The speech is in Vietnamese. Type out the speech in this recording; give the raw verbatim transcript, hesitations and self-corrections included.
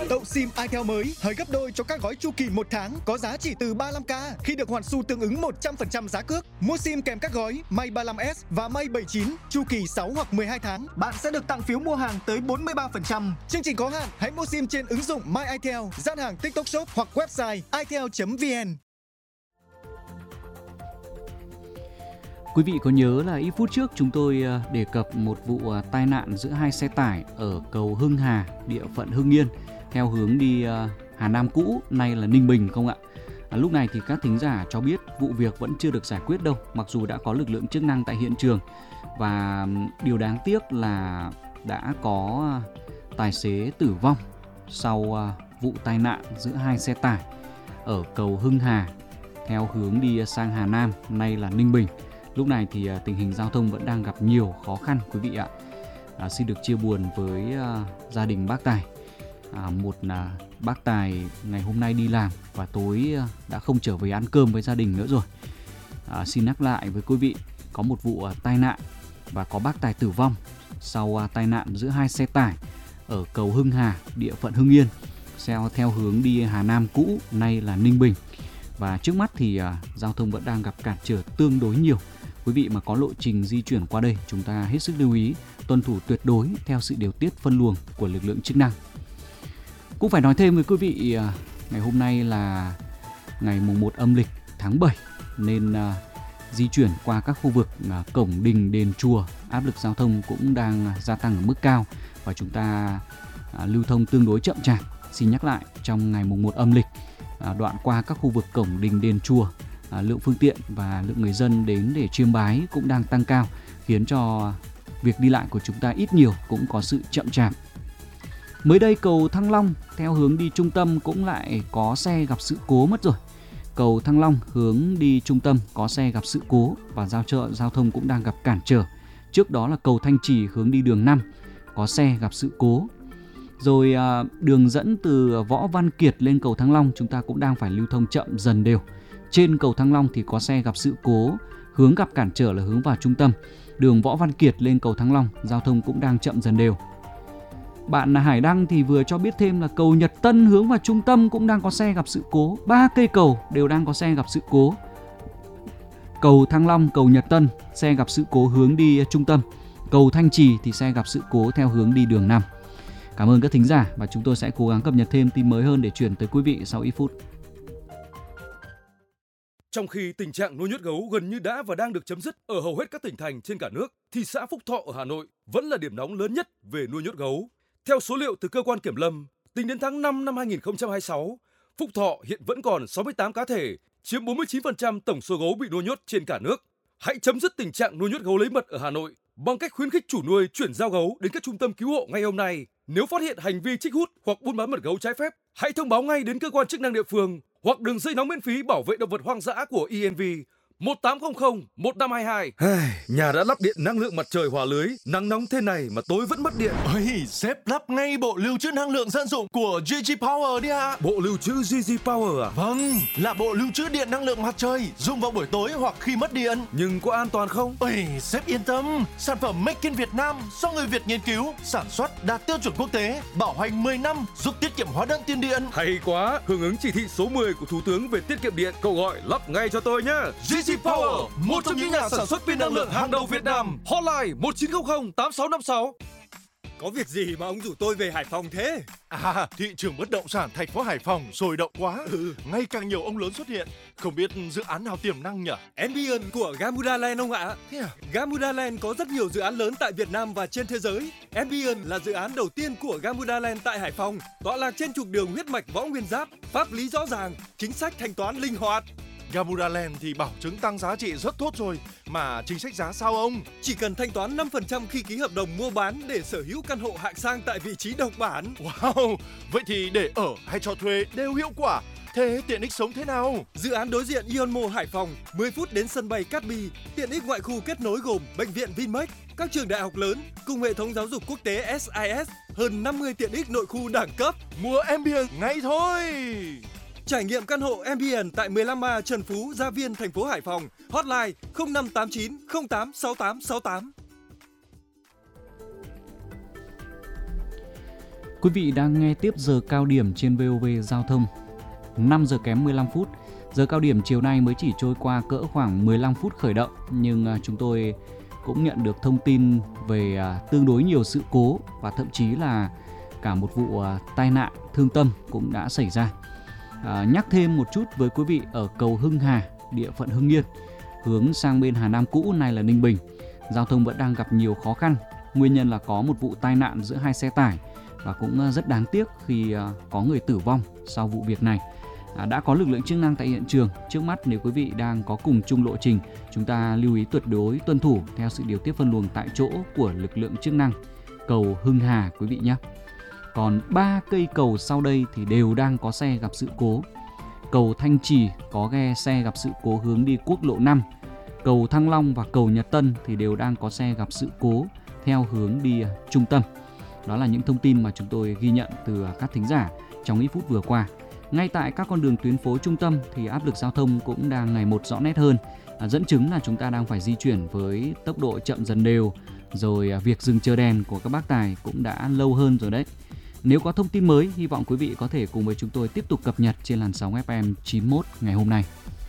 Tậu SIM itel mới hơi gấp đôi cho các gói chu kỳ một tháng có giá chỉ từ ba mươi lăm k khi được hoàn xu tương ứng một trăm phần trăm giá cước. Mua SIM kèm các gói May ba mươi lăm S và May bảy mươi chín chu kỳ sáu hoặc mười hai tháng, bạn sẽ được tặng phiếu mua hàng tới bốn mươi ba phần trăm. Chương trình có hạn, hãy mua SIM trên ứng dụng My itel, gian hàng TikTok Shop hoặc website itel chấm vn. Quý vị có nhớ là ít phút trước chúng tôi đề cập một vụ tai nạn giữa hai xe tải ở cầu Hưng Hà, địa phận Hưng Yên, theo hướng đi Hà Nam cũ, nay là Ninh Bình không ạ? À, lúc này thì các thính giả cho biết vụ việc vẫn chưa được giải quyết đâu, mặc dù đã có lực lượng chức năng tại hiện trường. Và điều đáng tiếc là đã có tài xế tử vong sau vụ tai nạn giữa hai xe tải ở cầu Hưng Hà theo hướng đi sang Hà Nam, nay là Ninh Bình. Lúc này thì tình hình giao thông vẫn đang gặp nhiều khó khăn quý vị ạ. À, xin được chia buồn với uh, gia đình bác Tài. À, một uh, bác Tài ngày hôm nay đi làm và tối uh, đã không trở về ăn cơm với gia đình nữa rồi. À, xin nhắc lại với quý vị, có một vụ uh, tai nạn và có bác Tài tử vong sau uh, tai nạn giữa hai xe tải ở cầu Hưng Hà, địa phận Hưng Yên, theo, theo hướng đi Hà Nam cũ, nay là Ninh Bình. Và trước mắt thì uh, giao thông vẫn đang gặp cản trở tương đối nhiều. Quý vị mà có lộ trình di chuyển qua đây, chúng ta hết sức lưu ý tuân thủ tuyệt đối theo sự điều tiết phân luồng của lực lượng chức năng. Cũng phải nói thêm với quý vị, ngày hôm nay là ngày mùng một âm lịch tháng bảy, nên uh, di chuyển qua các khu vực uh, cổng đình, đền, chùa, áp lực giao thông cũng đang gia tăng ở mức cao và chúng ta uh, lưu thông tương đối chậm chạp. Xin nhắc lại, trong ngày mùng một âm lịch, uh, đoạn qua các khu vực cổng đình, đền, chùa, À, lượng phương tiện và lượng người dân đến để chiêm bái cũng đang tăng cao, khiến cho việc đi lại của chúng ta ít nhiều cũng có sự chậm chạp. Mới đây cầu Thăng Long theo hướng đi trung tâm cũng lại có xe gặp sự cố mất rồi. Cầu Thăng Long hướng đi trung tâm có xe gặp sự cố và giao trợ giao thông cũng đang gặp cản trở. Trước đó là cầu Thanh Trì hướng đi đường năm có xe gặp sự cố. Rồi à, đường dẫn từ Võ Văn Kiệt lên cầu Thăng Long chúng ta cũng đang phải lưu thông chậm dần đều. Trên cầu Thăng Long thì có xe gặp sự cố, hướng gặp cản trở là hướng vào trung tâm. Đường Võ Văn Kiệt lên cầu Thăng Long, giao thông cũng đang chậm dần đều. Bạn Hải Đăng thì vừa cho biết thêm là cầu Nhật Tân hướng vào trung tâm cũng đang có xe gặp sự cố. Ba cây cầu đều đang có xe gặp sự cố. Cầu Thăng Long, cầu Nhật Tân, xe gặp sự cố hướng đi trung tâm. Cầu Thanh Trì thì xe gặp sự cố theo hướng đi đường năm. Cảm ơn các thính giả và chúng tôi sẽ cố gắng cập nhật thêm tin mới hơn để chuyển tới quý vị sau ít phút. Trong khi tình trạng nuôi nhốt gấu gần như đã và đang được chấm dứt ở hầu hết các tỉnh thành trên cả nước, thì xã Phúc Thọ ở Hà Nội vẫn là điểm nóng lớn nhất về nuôi nhốt gấu. Theo số liệu từ cơ quan kiểm lâm, tính đến tháng năm năm hai nghìn không trăm hai mươi sáu, Phúc Thọ hiện vẫn còn sáu mươi tám cá thể, chiếm bốn mươi chín phần trăm tổng số gấu bị nuôi nhốt trên cả nước. Hãy chấm dứt tình trạng nuôi nhốt gấu lấy mật ở Hà Nội bằng cách khuyến khích chủ nuôi chuyển giao gấu đến các trung tâm cứu hộ ngay hôm nay. Nếu phát hiện hành vi trích hút hoặc buôn bán mật gấu trái phép, hãy thông báo ngay đến cơ quan chức năng địa phương hoặc đường dây nóng miễn phí bảo vệ động vật hoang dã của i en vê một tám không không một năm hai hai. Nhà đã lắp điện năng lượng mặt trời hòa lưới, nắng nóng thế này mà tối vẫn mất điện. Ôi, sếp lắp ngay bộ lưu trữ năng lượng dân dụng của giê giê Power đi ạ. Bộ lưu trữ giê giê Power à? Vâng, là bộ lưu trữ điện năng lượng mặt trời dùng vào buổi tối hoặc khi mất điện. Nhưng có an toàn không? Ôi, sếp yên tâm, sản phẩm Make in Việt Nam do người Việt nghiên cứu, sản xuất đạt tiêu chuẩn quốc tế, bảo hành mười năm, giúp tiết kiệm hóa đơn tiền điện. Hay quá, hưởng ứng chỉ thị số mười của Thủ tướng về tiết kiệm điện, cậu gọi lắp ngay cho tôi nhé. giê giê Power, một trong những nhà sản xuất pin năng lượng hàng đầu Việt Nam. Hotline một chín không không tám sáu năm sáu. Có việc gì mà ông rủ tôi về Hải Phòng thế? À, thị trường bất động sản thành phố Hải Phòng sôi động quá. Ừ, ngày càng nhiều ông lớn xuất hiện. Không biết dự án nào tiềm năng nhỉ? Ambience của Gamuda Land ông ạ. Thế à? Gamuda Land có rất nhiều dự án lớn tại Việt Nam và trên thế giới. Ambience là dự án đầu tiên của Gamuda Land tại Hải Phòng, tọa lạc trên trục đường huyết mạch Võ Nguyên Giáp, pháp lý rõ ràng, chính sách thanh toán linh hoạt. Gamuda Land thì bảo chứng tăng giá trị rất tốt rồi, mà chính sách giá sao ông? Chỉ cần thanh toán năm phần trăm khi ký hợp đồng mua bán để sở hữu căn hộ hạng sang tại vị trí độc bản. Wow, vậy thì để ở hay cho thuê đều hiệu quả. Thế tiện ích sống thế nào? Dự án đối diện Ion Mall Hải Phòng, mười phút đến sân bay Cát Bi, tiện ích ngoại khu kết nối gồm bệnh viện Vinmec, các trường đại học lớn cùng hệ thống giáo dục quốc tế ét i ét, hơn năm mươi tiện ích nội khu đẳng cấp. Mua Ambience ngay thôi. Trải nghiệm căn hộ Ambience tại mười lăm A Trần Phú, Gia Viên, thành phố Hải Phòng. Hotline không năm tám chín không tám sáu tám sáu tám. Quý vị đang nghe tiếp giờ cao điểm trên vê o vê Giao thông. năm giờ kém mười lăm phút. Giờ cao điểm chiều nay mới chỉ trôi qua cỡ khoảng mười lăm phút khởi động, nhưng chúng tôi cũng nhận được thông tin về tương đối nhiều sự cố và thậm chí là cả một vụ tai nạn thương tâm cũng đã xảy ra. À, nhắc thêm một chút với quý vị, ở cầu Hưng Hà, địa phận Hưng Yên, hướng sang bên Hà Nam cũ, nay là Ninh Bình, giao thông vẫn đang gặp nhiều khó khăn. Nguyên nhân là có một vụ tai nạn giữa hai xe tải và cũng rất đáng tiếc khi có người tử vong sau vụ việc này. À, đã có lực lượng chức năng tại hiện trường. Trước mắt nếu quý vị đang có cùng chung lộ trình, chúng ta lưu ý tuyệt đối tuân thủ theo sự điều tiết phân luồng tại chỗ của lực lượng chức năng. Cầu Hưng Hà quý vị nhé. Còn ba cây cầu sau đây thì đều đang có xe gặp sự cố. Cầu Thanh Trì có ghe xe gặp sự cố hướng đi quốc lộ năm. Cầu Thăng Long và cầu Nhật Tân thì đều đang có xe gặp sự cố theo hướng đi trung tâm. Đó là những thông tin mà chúng tôi ghi nhận từ các thính giả trong ít phút vừa qua. Ngay tại các con đường tuyến phố trung tâm thì áp lực giao thông cũng đang ngày một rõ nét hơn, à, dẫn chứng là chúng ta đang phải di chuyển với tốc độ chậm dần đều, rồi à, việc dừng chờ đèn của các bác tài cũng đã lâu hơn rồi đấy. Nếu có thông tin mới, hy vọng quý vị có thể cùng với chúng tôi tiếp tục cập nhật trên làn sóng ép em chín mốt ngày hôm nay.